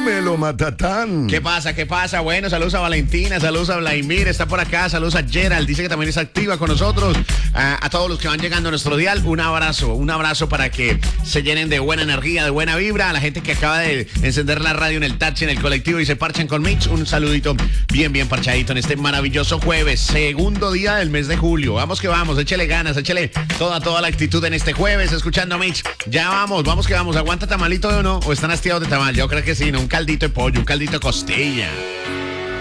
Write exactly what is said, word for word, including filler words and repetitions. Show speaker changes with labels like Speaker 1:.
Speaker 1: Dímelo, Matatán.
Speaker 2: ¿Qué pasa? ¿Qué pasa? Bueno, saludos a Valentina, saludos a Vladimir, está por acá, saludos a Gerald, dice que también está activa con nosotros. A, a todos los que van llegando a nuestro dial, un abrazo, un abrazo para que se llenen de buena energía, de buena vibra. A la gente que acaba de encender la radio en el taxi, en el colectivo y se parchan con Mitch, un saludito bien, bien parchadito en este maravilloso jueves, segundo día del mes de julio. Vamos que vamos, échele ganas, échele toda, toda la actitud en este jueves, escuchando a Mitch. Ya vamos, vamos que vamos. ¿Aguanta tamalito o no? ¿O están hastiados de tamal? Yo creo que sí, ¿no? Un caldito de pollo, un caldito de costilla.